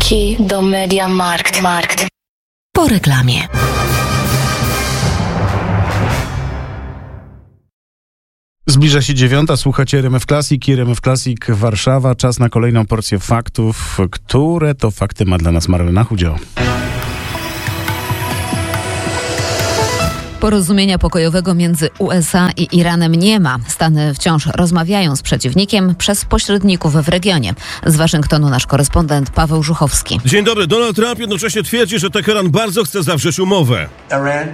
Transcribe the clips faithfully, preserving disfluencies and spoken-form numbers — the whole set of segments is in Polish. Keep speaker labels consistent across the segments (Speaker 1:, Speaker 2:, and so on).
Speaker 1: Key do Mediamarkt. Markt.
Speaker 2: Po reklamie.
Speaker 3: Zbliża się dziewiąta, słuchacie R M F Classic i R M F Classic Warszawa. Czas na kolejną porcję faktów. Które to fakty ma dla nas Marlena Chudzio?
Speaker 2: Porozumienia pokojowego między U S A i Iranem nie ma. Stany wciąż rozmawiają z przeciwnikiem przez pośredników w regionie. Z Waszyngtonu nasz korespondent Paweł Żuchowski.
Speaker 4: Dzień dobry. Donald Trump jednocześnie twierdzi, że Teheran bardzo chce zawrzeć umowę.
Speaker 5: Iran.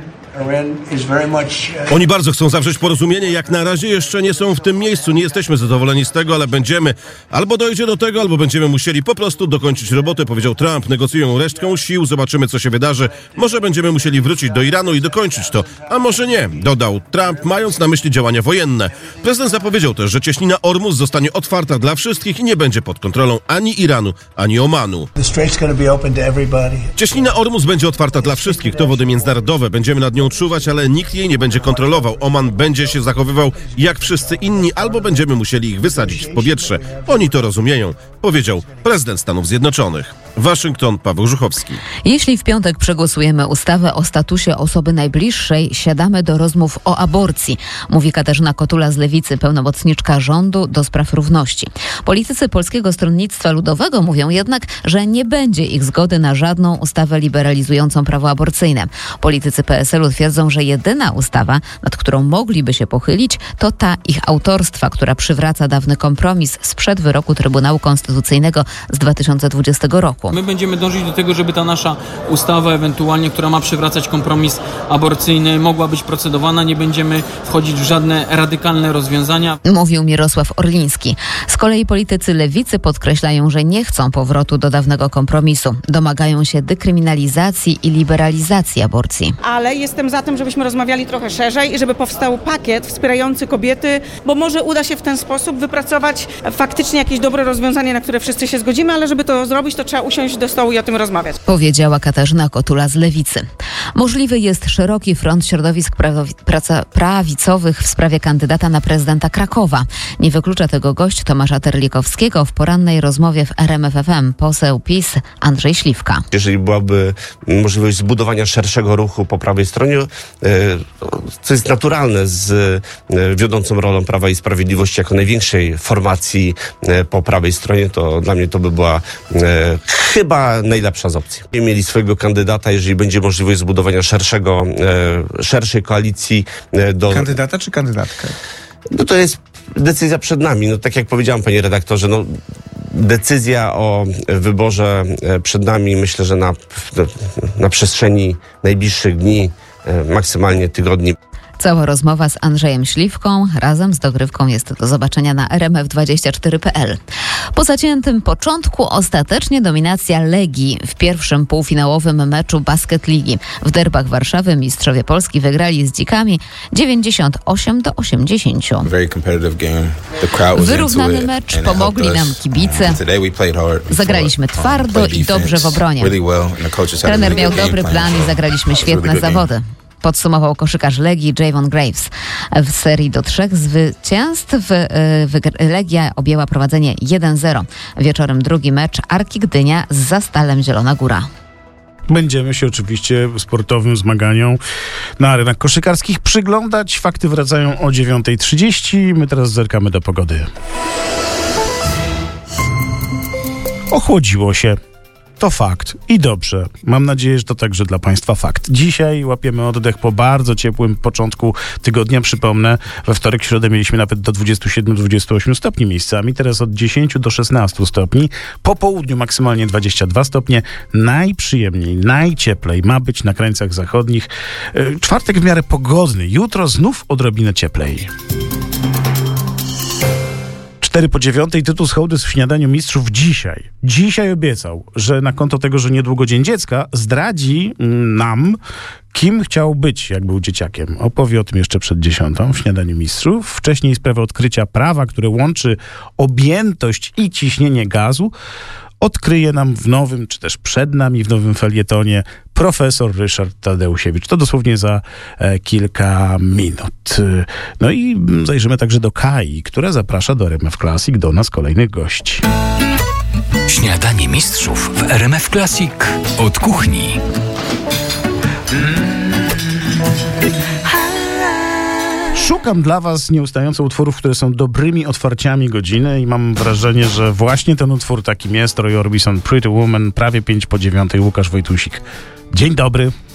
Speaker 4: Oni bardzo chcą zawrzeć porozumienie, jak na razie jeszcze nie są w tym miejscu, nie jesteśmy zadowoleni z tego, ale będziemy, albo dojdzie do tego, albo będziemy musieli po prostu dokończyć robotę, powiedział Trump. Negocjują resztką sił, zobaczymy co się wydarzy, może będziemy musieli wrócić do Iranu i dokończyć to, a może nie, dodał Trump, mając na myśli działania wojenne. Prezydent zapowiedział też, że cieśnina Ormus zostanie otwarta dla wszystkich i nie będzie pod kontrolą ani Iranu, ani Omanu. Cieśnina Ormus będzie otwarta dla wszystkich, to wody międzynarodowe, będziemy nad nią czuwać, ale nikt jej nie będzie kontrolował. Oman będzie się zachowywał jak wszyscy inni, albo będziemy musieli ich wysadzić w powietrze. Oni to rozumieją, powiedział prezydent Stanów Zjednoczonych. Waszyngton, Paweł Żuchowski.
Speaker 2: Jeśli w piątek przegłosujemy ustawę o statusie osoby najbliższej, siadamy do rozmów o aborcji, mówi Katarzyna Kotula z Lewicy, pełnomocniczka rządu do spraw równości. Politycy Polskiego Stronnictwa Ludowego mówią jednak, że nie będzie ich zgody na żadną ustawę liberalizującą prawo aborcyjne. Politycy P S L u twierdzą, że jedyna ustawa, nad którą mogliby się pochylić, to ta ich autorstwa, która przywraca dawny kompromis sprzed wyroku Trybunału Konstytucyjnego z dwa tysiące dwudziestego roku.
Speaker 6: My będziemy dążyć do tego, żeby ta nasza ustawa ewentualnie, która ma przywracać kompromis aborcyjny, mogła być procedowana. Nie będziemy wchodzić w żadne radykalne rozwiązania.
Speaker 2: Mówił Mirosław Orliński. Z kolei politycy Lewicy podkreślają, że nie chcą powrotu do dawnego kompromisu. Domagają się dekryminalizacji i liberalizacji aborcji.
Speaker 7: Ale jestem za tym, żebyśmy rozmawiali trochę szerzej i żeby powstał pakiet wspierający kobiety, bo może uda się w ten sposób wypracować faktycznie jakieś dobre rozwiązanie, na które wszyscy się zgodzimy, ale żeby to zrobić, to trzeba usiąść do stołu i o tym rozmawiać.
Speaker 2: Powiedziała Katarzyna Kotula z Lewicy. Możliwy jest szeroki front środowisk prawi- praca- prawicowych w sprawie kandydata na prezydenta Krakowa. Nie wyklucza tego gość Tomasza Terlikowskiego w porannej rozmowie w R M F F M. Poseł PiS Andrzej Śliwka.
Speaker 8: Jeżeli byłaby możliwość zbudowania szerszego ruchu po prawej stronie, co jest naturalne z wiodącą rolą Prawa i Sprawiedliwości jako największej formacji po prawej stronie, to dla mnie to by była chyba najlepsza z opcji. Mieli swojego kandydata, jeżeli będzie możliwość zbudowania szerszego, szerszej koalicji do...
Speaker 9: Kandydata czy kandydatkę?
Speaker 8: No to jest decyzja przed nami. No tak jak powiedziałam, panie redaktorze, no decyzja o wyborze przed nami, myślę, że na, na przestrzeni najbliższych dni, maksymalnie tygodni.
Speaker 2: Cała rozmowa z Andrzejem Śliwką razem z dogrywką jest do zobaczenia na r m f dwadzieścia cztery kropka p l. Po zaciętym początku ostatecznie dominacja Legii w pierwszym półfinałowym meczu Basket Ligi. W derbach Warszawy mistrzowie Polski wygrali z Dzikami dziewięćdziesiąt osiem do osiemdziesięciu. Wyrównany mecz, pomogli nam kibice. Zagraliśmy twardo i dobrze w obronie. Trener miał dobry plan i zagraliśmy świetne zawody. Podsumował koszykarz Legii Javon Graves. W serii do trzech zwycięstw y, Legia objęła prowadzenie jeden zero. Wieczorem drugi mecz Arki Gdynia z Zastalem Zielona Góra.
Speaker 3: Będziemy się oczywiście sportowym zmaganiom na arenach koszykarskich przyglądać. Fakty wracają o dziewiąta trzydzieści. My teraz zerkamy do pogody. Ochłodziło się. To fakt. I dobrze. Mam nadzieję, że to także dla Państwa fakt. Dzisiaj łapiemy oddech po bardzo ciepłym początku tygodnia. Przypomnę, we wtorek, środę mieliśmy nawet do dwudziestu siedmiu do dwudziestu ośmiu stopni miejscami. Teraz od dziesięciu do szesnastu stopni. Po południu maksymalnie dwadzieścia dwa stopnie. Najprzyjemniej, najcieplej ma być na krańcach zachodnich. Czwartek w miarę pogodny. Jutro znów odrobinę cieplej. Cztery po dziewiątej, tytuł z hołdy w śniadaniu mistrzów dzisiaj. Dzisiaj obiecał, że na konto tego, że niedługo Dzień Dziecka, zdradzi nam, kim chciał być, jak był dzieciakiem. Opowie o tym jeszcze przed dziesiątą w śniadaniu mistrzów. Wcześniej sprawę odkrycia prawa, które łączy objętość i ciśnienie gazu, odkryje nam w nowym, czy też przed nami w nowym felietonie profesor Ryszard Tadeusiewicz. To dosłownie za e, kilka minut. No i zajrzymy także do Kai, która zaprasza do R M F Classic do nas kolejnych gości.
Speaker 5: Śniadanie mistrzów w R M F Classic od kuchni.
Speaker 3: Szukam dla was nieustająco utworów, które są dobrymi otwarciami godziny i mam wrażenie, że właśnie ten utwór takim jest. Roy Orbison, Pretty Woman, prawie pięć po dziewiątej, Łukasz Wojtusik. Dzień dobry.